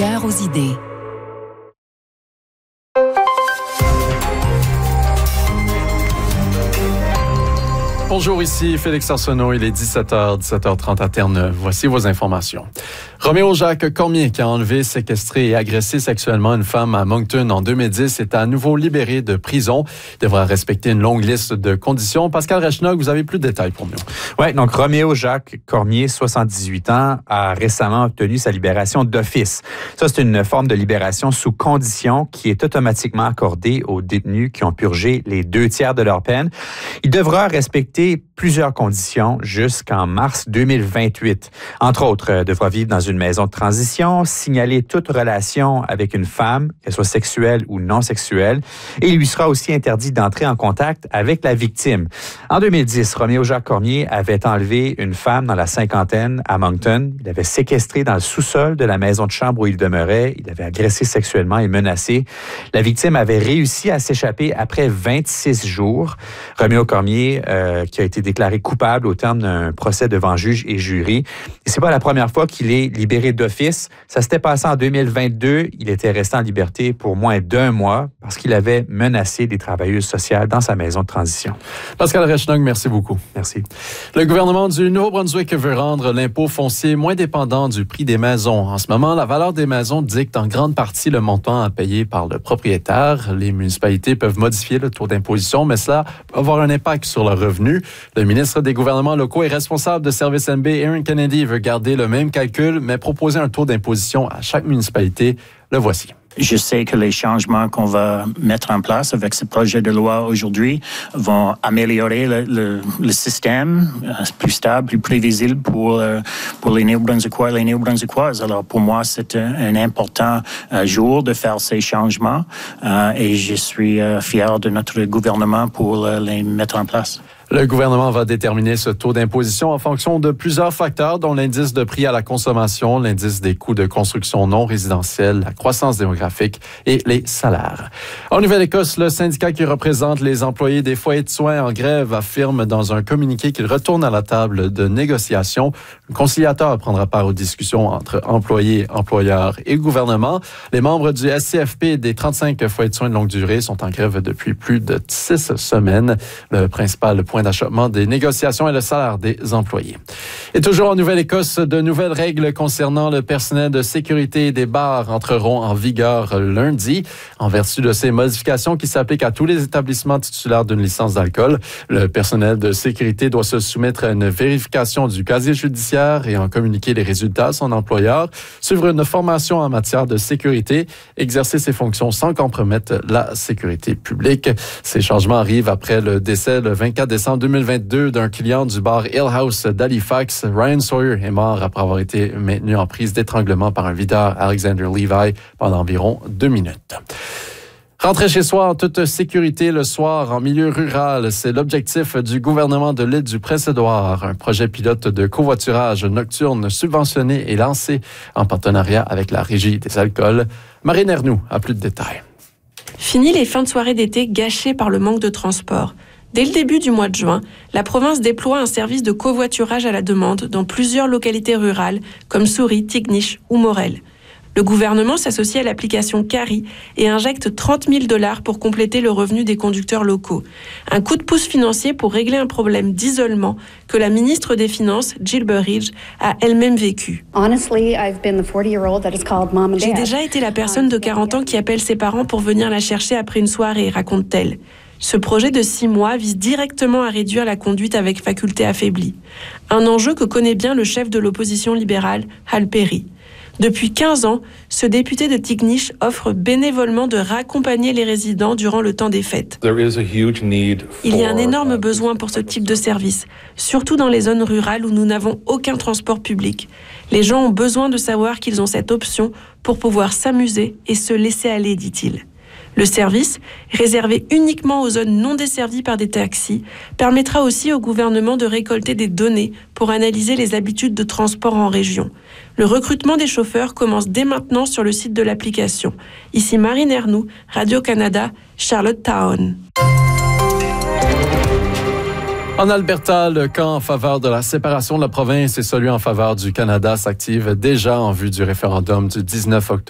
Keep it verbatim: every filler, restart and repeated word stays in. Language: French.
cœur aux idées. Bonjour, ici Félix Arsenault, il est dix-sept heures, dix-sept heures trente à Terre-Neuve. Voici vos informations. Roméo Jacques Cormier, qui a enlevé, séquestré et agressé sexuellement une femme à Moncton en deux mille dix, est à nouveau libéré de prison. Il devra respecter une longue liste de conditions. Pascal Rechnog, vous avez plus de détails pour nous. Oui, donc Roméo Jacques Cormier, soixante-dix-huit ans, a récemment obtenu sa libération d'office. Ça, c'est une forme de libération sous condition qui est automatiquement accordée aux détenus qui ont purgé les deux tiers de leur peine. Il devra respecter plusieurs conditions jusqu'en mars deux mille vingt-huit. Entre autres, euh, devra vivre dans une maison de transition, signaler toute relation avec une femme, qu'elle soit sexuelle ou non sexuelle, et il lui sera aussi interdit d'entrer en contact avec la victime. En deux mille dix, Roméo Jacques Cormier avait enlevé une femme dans la cinquantaine à Moncton. Il avait séquestré dans le sous-sol de la maison de chambre où il demeurait. Il avait agressé sexuellement et menacé. La victime avait réussi à s'échapper après vingt-six jours. Roméo Cormier, euh, qui a été déclaré coupable au terme d'un procès devant juge et jury. Et c'est pas la première fois qu'il est libéré d'office. Ça s'était passé en deux mille vingt-deux. Il était resté en liberté pour moins d'un mois parce qu'il avait menacé des travailleuses sociales dans sa maison de transition. Pascal Rechnog, merci beaucoup. Merci. Le gouvernement du Nouveau-Brunswick veut rendre l'impôt foncier moins dépendant du prix des maisons. En ce moment, la valeur des maisons dicte en grande partie le montant à payer par le propriétaire. Les municipalités peuvent modifier le taux d'imposition, mais cela peut avoir un impact sur le revenu. Le ministre des gouvernements locaux et responsable de Service N B, Aaron Kennedy, veut garder le même calcul, mais proposer un taux d'imposition à chaque municipalité. Le voici. Je sais que les changements qu'on va mettre en place avec ce projet de loi aujourd'hui vont améliorer le, le, le système, euh, plus stable, plus prévisible pour, euh, pour les Néo-Brunswickois et les Néo-Brunswickoises. Alors pour moi, c'est un, un important euh, jour de faire ces changements euh, et je suis euh, fier de notre gouvernement pour euh, les mettre en place. Le gouvernement va déterminer ce taux d'imposition en fonction de plusieurs facteurs, dont l'indice de prix à la consommation, l'indice des coûts de construction non résidentielle, la croissance démographique et les salaires. En Nouvelle-Écosse, le syndicat qui représente les employés des foyers de soins en grève affirme dans un communiqué qu'il retourne à la table de négociation. Le conciliateur prendra part aux discussions entre employés, employeurs et gouvernement. Les membres du S C F P des trente-cinq foyers de soins de longue durée sont en grève depuis plus de six semaines. Le principal point d'achoppement des négociations et le salaire des employés. Et toujours en Nouvelle-Écosse, de nouvelles règles concernant le personnel de sécurité des bars entreront en vigueur lundi. En vertu de ces modifications qui s'appliquent à tous les établissements titulaires d'une licence d'alcool, le personnel de sécurité doit se soumettre à une vérification du casier judiciaire et en communiquer les résultats à son employeur, suivre une formation en matière de sécurité, exercer ses fonctions sans compromettre la sécurité publique. Ces changements arrivent après le décès le vingt-quatre décembre deux mille vingt-deux d'un client du bar Hill House d'Halifax. Ryan Sawyer est mort après avoir été maintenu en prise d'étranglement par un videur, Alexander Levi, pendant environ deux minutes. Rentrer chez soi en toute sécurité le soir en milieu rural, c'est l'objectif du gouvernement de l'île du Prince-Édouard. Un projet pilote de covoiturage nocturne subventionné et lancé en partenariat avec la Régie des alcools. Marine Ernoux a plus de détails. Fini les fins de soirée d'été gâchées par le manque de transport. Dès le début du mois de juin, la province déploie un service de covoiturage à la demande dans plusieurs localités rurales comme Souris, Tignish ou Morel. Le gouvernement s'associe à l'application Carry et injecte trente mille dollars pour compléter le revenu des conducteurs locaux. Un coup de pouce financier pour régler un problème d'isolement que la ministre des Finances, Jill Burridge, a elle-même vécu. J'ai déjà été la personne de quarante ans qui appelle ses parents pour venir la chercher après une soirée, raconte-t-elle. Ce projet de six mois vise directement à réduire la conduite avec faculté affaiblie. Un enjeu que connaît bien le chef de l'opposition libérale, Hal Perry. Depuis quinze ans, ce député de Tignish offre bénévolement de raccompagner les résidents durant le temps des fêtes. Il y a un énorme besoin pour ce type de service, surtout dans les zones rurales où nous n'avons aucun transport public. Les gens ont besoin de savoir qu'ils ont cette option pour pouvoir s'amuser et se laisser aller, dit-il. Le service, réservé uniquement aux zones non desservies par des taxis, permettra aussi au gouvernement de récolter des données pour analyser les habitudes de transport en région. Le recrutement des chauffeurs commence dès maintenant sur le site de l'application. Ici Marine Ernoux, Radio-Canada, Charlottetown. En Alberta, le camp en faveur de la séparation de la province et celui en faveur du Canada s'activent déjà en vue du référendum du dix-neuf octobre.